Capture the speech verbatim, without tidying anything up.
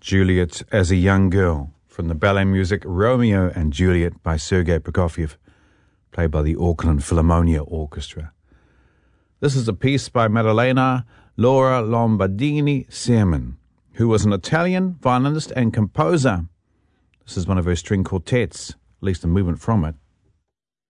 Juliet as a Young Girl, from the ballet music Romeo and Juliet by Sergei Prokofiev, played by the Auckland Philharmonia Orchestra. This is a piece by Maddalena Laura Lombardini Searman, who was an Italian violinist and composer. This is one of her string quartets, at least a movement from it.